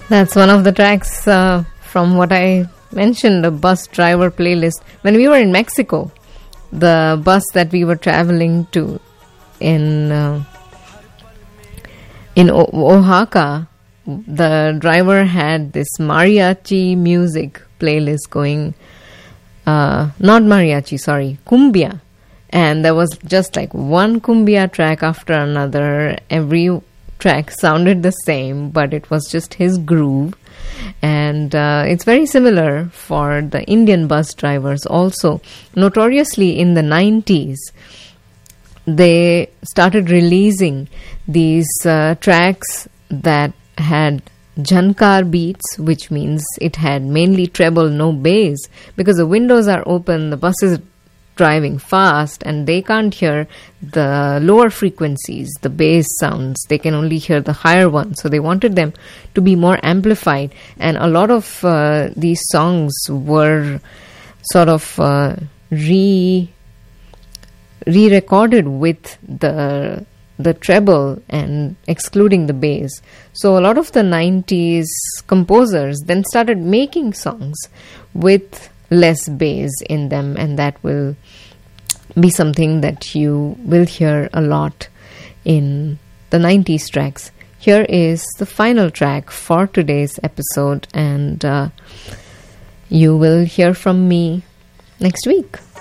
That's one of the tracks from what I mentioned, the bus driver playlist. When we were in Mexico, the bus that we were traveling to in Oaxaca, the driver had this mariachi music playlist going. Not mariachi, sorry, cumbia. And there was just like one cumbia track after another. Every track sounded the same, but it was just his groove. And it's very similar for the Indian bus drivers also. Notoriously in the 90s, they started releasing these tracks that had Jhankar beats, which means it had mainly treble, no bass, because the windows are open, the bus is driving fast, and they can't hear the lower frequencies, the bass sounds. They can only hear the higher ones. So they wanted them to be more amplified. And a lot of these songs were sort of re-recorded with the treble and excluding the bass. So a lot of the 90s composers then started making songs with less bass in them, and that will be something that you will hear a lot in the 90s tracks. Here is the final track for today's episode, and you will hear from me next week.